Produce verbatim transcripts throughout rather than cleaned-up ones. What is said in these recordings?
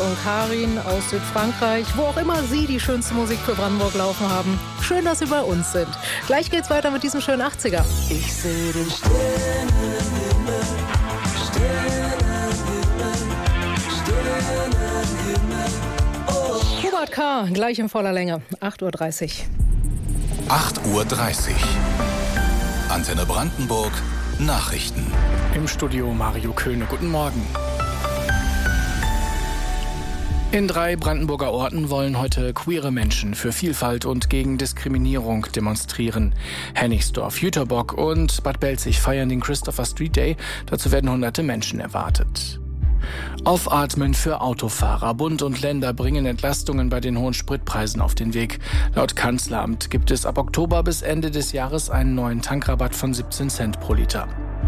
und Karin aus Südfrankreich, wo auch immer Sie die schönste Musik für Brandenburg laufen haben. Schön, dass Sie bei uns sind. Gleich geht's weiter mit diesem schönen achtziger. Ich sehe den Sternenhimmel, Sternenhimmel, Sternenhimmel. Oh. Hubert K., gleich in voller Länge, acht Uhr dreißig. acht Uhr dreißig. Antenne Brandenburg, Nachrichten. Im Studio Mario Köhne. Guten Morgen. In drei Brandenburger Orten wollen heute queere Menschen für Vielfalt und gegen Diskriminierung demonstrieren. Hennigsdorf, Jüterbock und Bad Belzig feiern den Christopher Street Day. Dazu werden hunderte Menschen erwartet. Aufatmen für Autofahrer. Bund und Länder bringen Entlastungen bei den hohen Spritpreisen auf den Weg. Laut Kanzleramt gibt es ab Oktober bis Ende des Jahres einen neuen Tankrabatt von siebzehn Cent pro Liter.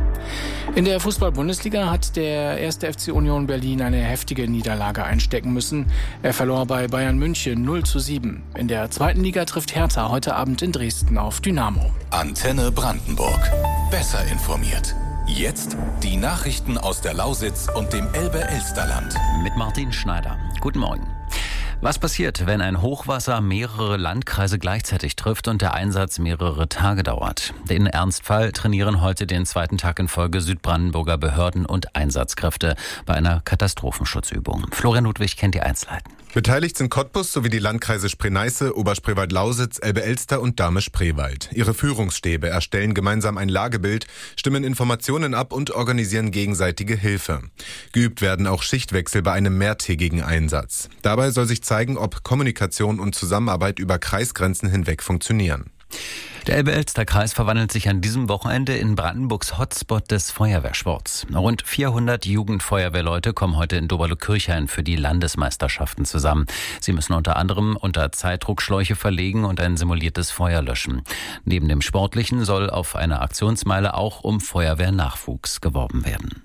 In der Fußball-Bundesliga hat der erste F C Union Berlin eine heftige Niederlage einstecken müssen. Er verlor bei Bayern München null zu sieben. In der zweiten Liga trifft Hertha heute Abend in Dresden auf Dynamo. Antenne Brandenburg. Besser informiert. Jetzt die Nachrichten aus der Lausitz und dem Elbe-Elsterland. Mit Martin Schneider. Guten Morgen. Was passiert, wenn ein Hochwasser mehrere Landkreise gleichzeitig trifft und der Einsatz mehrere Tage dauert? Den Ernstfall trainieren heute den zweiten Tag in Folge Südbrandenburger Behörden und Einsatzkräfte bei einer Katastrophenschutzübung. Florian Ludwig kennt die Einzelheiten. Beteiligt sind Cottbus sowie die Landkreise Spree-Neiße, Oberspreewald-Lausitz, Elbe-Elster und Dahme-Spreewald. Ihre Führungsstäbe erstellen gemeinsam ein Lagebild, stimmen Informationen ab und organisieren gegenseitige Hilfe. Geübt werden auch Schichtwechsel bei einem mehrtägigen Einsatz. Dabei soll sich zeigen, ob Kommunikation und Zusammenarbeit über Kreisgrenzen hinweg funktionieren. Der Elbe-Elster-Kreis verwandelt sich an diesem Wochenende in Brandenburgs Hotspot des Feuerwehrsports. Rund vierhundert Jugendfeuerwehrleute kommen heute in Doberlo-Kirchhain für die Landesmeisterschaften zusammen. Sie müssen unter anderem unter Zeitdruck Schläuche verlegen und ein simuliertes Feuer löschen. Neben dem Sportlichen soll auf einer Aktionsmeile auch um Feuerwehrnachwuchs geworben werden.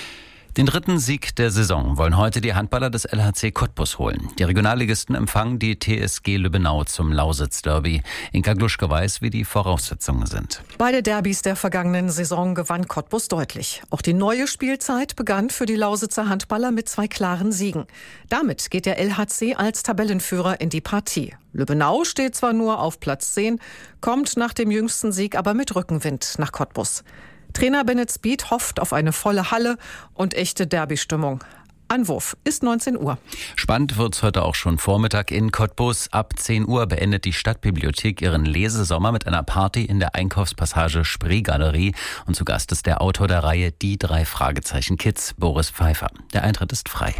Den dritten Sieg der Saison wollen heute die Handballer des L H C Cottbus holen. Die Regionalligisten empfangen die T S G Lübbenau zum Lausitz-Derby. Inka Gluschke weiß, wie die Voraussetzungen sind. Beide Derbys der vergangenen Saison gewann Cottbus deutlich. Auch die neue Spielzeit begann für die Lausitzer Handballer mit zwei klaren Siegen. Damit geht der L H C als Tabellenführer in die Partie. Lübbenau steht zwar nur auf Platz zehn, kommt nach dem jüngsten Sieg aber mit Rückenwind nach Cottbus. Trainer Bennett Speed hofft auf eine volle Halle und echte Derby-Stimmung. Anwurf ist neunzehn Uhr. Spannend wird's heute auch schon Vormittag in Cottbus. Ab zehn Uhr beendet die Stadtbibliothek ihren Lesesommer mit einer Party in der Einkaufspassage Spreegalerie. Und zu Gast ist der Autor der Reihe Die drei Fragezeichen Kids, Boris Pfeiffer. Der Eintritt ist frei.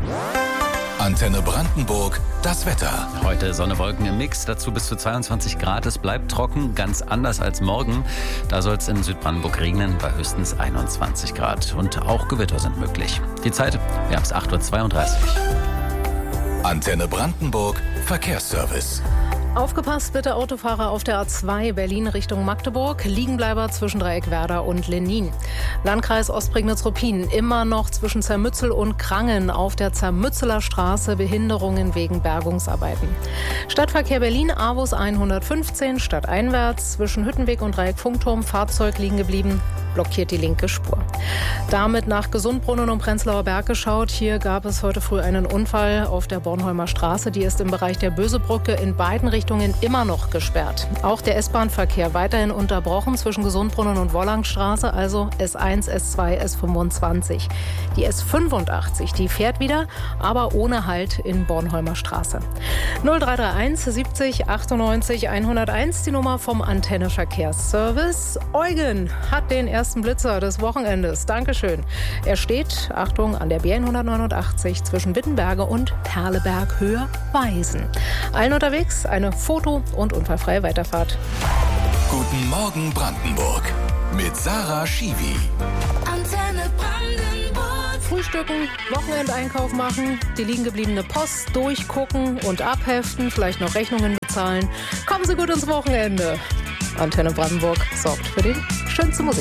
Antenne Brandenburg, das Wetter. Heute Sonne, Wolken im Mix, dazu bis zu zweiundzwanzig Grad. Es bleibt trocken, ganz anders als morgen. Da soll es in Südbrandenburg regnen bei höchstens einundzwanzig Grad. Und auch Gewitter sind möglich. Die Zeit, wir haben es acht Uhr zweiunddreißig. Antenne Brandenburg, Verkehrsservice. Aufgepasst bitte Autofahrer auf der A zwei Berlin Richtung Magdeburg. Liegenbleiber zwischen Dreieckwerder und Lenin. Landkreis Ostprignitz-Ruppin immer noch zwischen Zermützel und Krangen auf der Zermützeler Straße Behinderungen wegen Bergungsarbeiten. Stadtverkehr Berlin Avus hundertfünfzehn stadteinwärts zwischen Hüttenweg und Dreieck-Funkturm Fahrzeug liegen geblieben. Blockiert die linke Spur. Damit nach Gesundbrunnen und Prenzlauer Berg geschaut. Hier gab es heute früh einen Unfall auf der Bornholmer Straße. Die ist im Bereich der Bösebrücke in beiden Richtungen immer noch gesperrt. Auch der S-Bahn-Verkehr weiterhin unterbrochen zwischen Gesundbrunnen und Wollangstraße, also S eins, S zwei, S fünfundzwanzig. Die S fünfundachtzig, die fährt wieder, aber ohne Halt in Bornholmer Straße. null drei drei eins siebzig achtundneunzig hunderteins, die Nummer vom Antenne Verkehrsservice. Eugen hat den ersten Blitzer des Wochenendes. Dankeschön. Er steht, Achtung, an der B N hundertneunundachtzig zwischen Wittenberge und Perleberg Höhe Weisen. Allen unterwegs eine Foto- und unfallfreie Weiterfahrt. Guten Morgen Brandenburg mit Sarah Schiwi. Antenne Brandenburg. Frühstücken, Wochenendeinkauf machen, die liegen gebliebene Post durchgucken und abheften, vielleicht noch Rechnungen bezahlen. Kommen Sie gut ins Wochenende. Antenne Brandenburg sorgt für die schönste Musik.